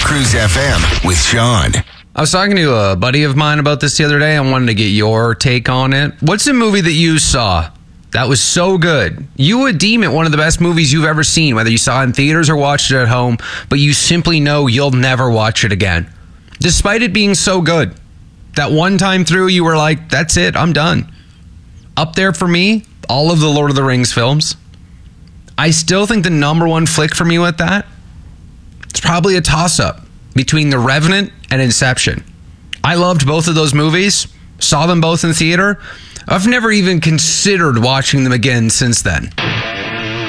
Cruise FM with Sean. I was talking to a buddy of mine about this the other day. I wanted to get your take on it. What's a movie that you saw that was so good you would deem it one of the best movies you've ever seen, whether you saw it in theaters or watched it at home, but you simply know you'll never watch it again, despite it being so good? That one time through, you were like, that's it, I'm done. Up there for me, all of the Lord of the Rings films. I still think the number one flick for me with that, it's probably a toss-up between The Revenant and Inception. I loved both of those movies, saw them both in theater. I've never even considered watching them again since then.